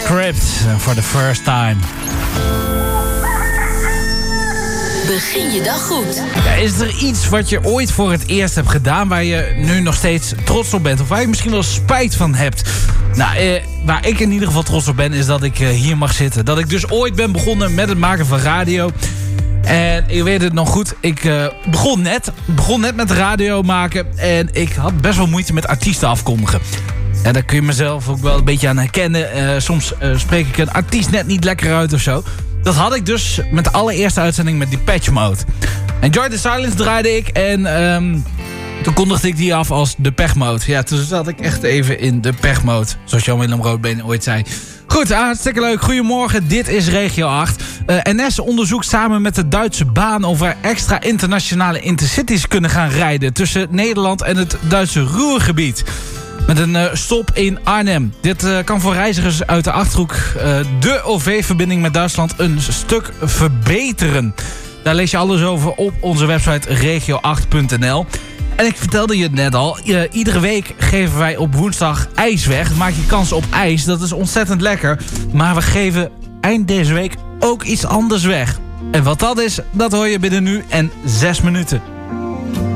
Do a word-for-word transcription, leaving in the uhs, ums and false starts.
Crypt for the first time. Begin je dag goed. Ja, is er iets wat je ooit voor het eerst hebt gedaan waar je nu nog steeds trots op bent? Of waar je misschien wel spijt van hebt? Nou, eh, waar ik in ieder geval trots op ben is dat ik eh, hier mag zitten. Dat ik dus ooit ben begonnen met het maken van radio. En je weet het nog goed, ik uh, begon net. begon net met radio maken. En ik had best wel moeite met artiesten afkondigen. En daar kun je mezelf ook wel een beetje aan herkennen. Uh, soms uh, spreek ik een artiest net niet lekker uit of zo. Dat had ik dus met de allereerste uitzending met Depeche Mode. Enjoy the Silence draaide ik en um, toen kondigde ik die af als de pechmode. Ja, toen zat ik echt even in de pechmode. Zoals Jan-Willem Roodbeen ooit zei. Goed, hartstikke leuk. Goedemorgen, dit is Regio acht. Uh, N S onderzoekt samen met de Duitse baan of er extra internationale intercities kunnen gaan rijden tussen Nederland en het Duitse Ruhrgebied. Met een uh, stop in Arnhem. Dit uh, kan voor reizigers uit de Achterhoek uh, de O V-verbinding met Duitsland een stuk verbeteren. Daar lees je alles over op onze website regio acht punt n l. En ik vertelde je het net al, uh, iedere week geven wij op woensdag ijs weg. Maak je kans op ijs, dat is ontzettend lekker. Maar we geven eind deze week ook iets anders weg. En wat dat is, dat hoor je binnen nu en zes minuten.